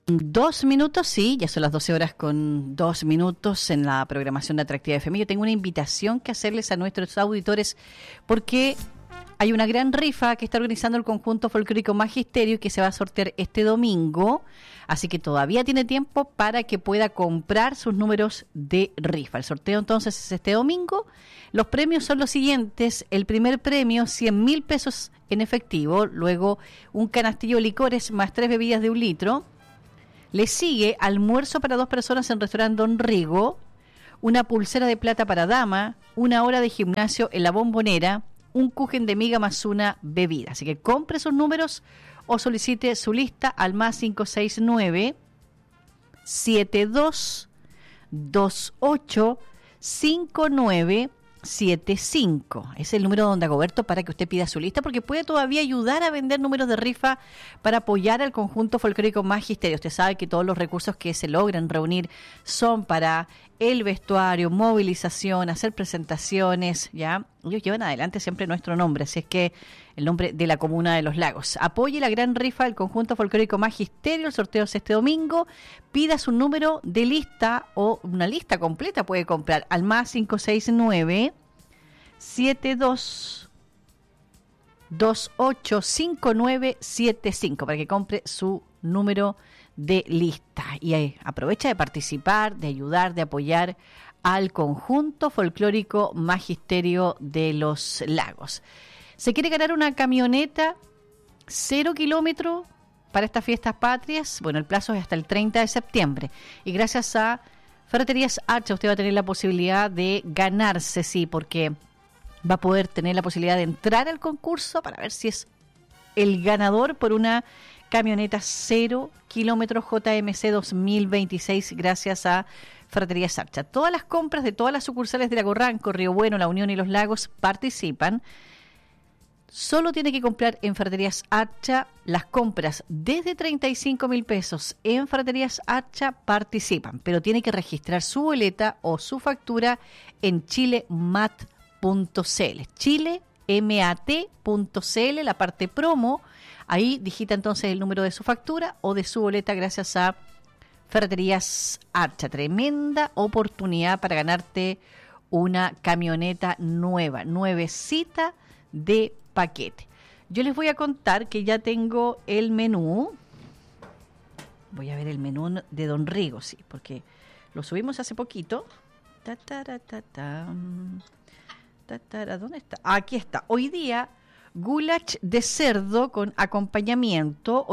2 minutos, sí, ya son las 12 horas con 2 minutos en la programación de Atractiva FM. Yo tengo una invitación que hacerles a nuestros auditores porque hay una gran rifa que está organizando el conjunto folclórico Magisterio y que se va a sortear este domingo, así que todavía tiene tiempo para que pueda comprar sus números de rifa. El sorteo entonces es este domingo. Los premios son los siguientes: el primer premio, 100.000 pesos en efectivo, luego un canastillo de licores más 3 bebidas de 1 litro. Le sigue almuerzo para 2 personas en restaurante Don Rigo, una pulsera de plata para dama, 1 hora de gimnasio en La Bombonera, un kuchen de miga más una bebida. Así que compre sus números o solicite su lista al más 569 72 28 59 75. Es el número de Don Dagoberto para que usted pida su lista, porque puede todavía ayudar a vender números de rifa para apoyar al conjunto folclórico Magisterio. Usted sabe que todos los recursos que se logran reunir son para el vestuario, movilización, hacer presentaciones, ¿ya? Ellos llevan adelante siempre nuestro nombre, así es que el nombre de la comuna de Los Lagos. Apoye la gran rifa del conjunto folclórico Magisterio. El sorteo es este domingo. Pida su número de lista o una lista completa puede comprar al más 569 72 28 5975 para que compre su número de lista y aprovecha de participar, de ayudar, de apoyar al conjunto folclórico Magisterio de Los Lagos. ¿Se quiere ganar una camioneta 0 kilómetros para estas fiestas patrias? Bueno, el plazo es hasta el 30 de septiembre y gracias a Ferreterías Archa usted va a tener la posibilidad de ganarse, sí, porque va a poder tener la posibilidad de entrar al concurso para ver si es el ganador por una camioneta 0 kilómetros JMC 2026 gracias a Ferreterías Archa. Todas las compras de todas las sucursales de Lago Ranco, Río Bueno, La Unión y Los Lagos participan. Solo tiene que comprar en Ferreterías Archa. Las compras desde 35.000 pesos en Ferreterías Archa participan, pero tiene que registrar su boleta o su factura en chilemat.cl. chilemat.cl, la parte promo. Ahí digita entonces el número de su factura o de su boleta gracias a Ferreterías Archa. Tremenda oportunidad para ganarte una camioneta nuevecita de paquete. Yo les voy a contar que ya tengo el menú. Voy a ver el menú de Don Rigo, sí, porque lo subimos hace poquito. ¿Dónde está? Aquí está. Hoy día goulash de cerdo con acompañamiento.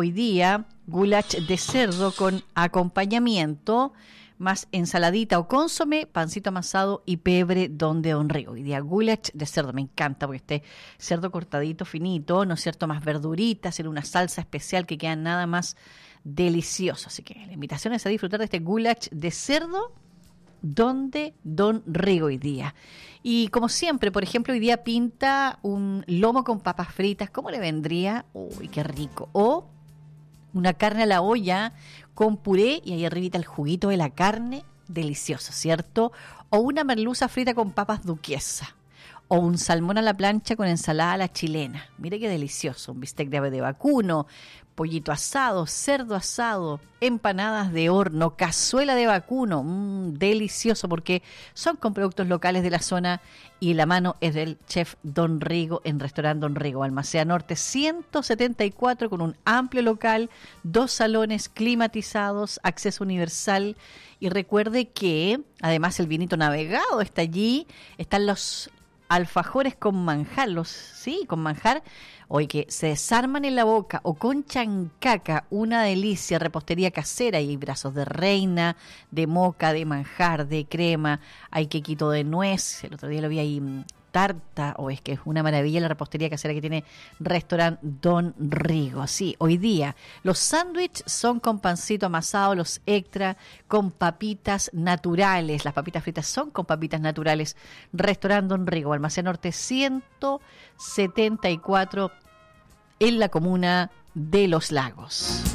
Más ensaladita o consomé, pancito amasado y pebre donde Don Rigo. Hoy día goulash de cerdo, me encanta porque este cerdo cortadito finito, ¿no es cierto? Más verduritas en una salsa especial que queda nada más delicioso. Así que la invitación es a disfrutar de este goulash de cerdo donde Don Rigo hoy día. Y como siempre, por ejemplo, hoy día pinta un lomo con papas fritas. ¿Cómo le vendría? Uy, qué rico. O una carne a la olla con puré y ahí arribita el juguito de la carne, delicioso, ¿cierto? O una merluza frita con papas duquesa. O un salmón a la plancha con ensalada a la chilena. Mire qué delicioso. Un bistec de ave de vacuno, pollito asado, cerdo asado, empanadas de horno, cazuela de vacuno. Delicioso porque son con productos locales de la zona y la mano es del chef Don Rigo en Restaurante Don Rigo. Balmaceda Norte 174 con un amplio local, 2 salones climatizados, acceso universal. Y recuerde que además el vinito navegado está allí, están los alfajores con manjar, con manjar, hoy que se desarman en la boca, o con chancaca, una delicia, repostería casera, y hay brazos de reina, de moca, de manjar, de crema, hay quequito de nuez, el otro día lo vi ahí, tarta, es que es una maravilla la repostería casera que tiene Restaurante Don Rigo. Sí, hoy día los sándwiches son con pancito amasado, los extra con papitas naturales, las papitas fritas son con papitas naturales. Restaurante Don Rigo, Almacén Norte 174 en la comuna de Los Lagos.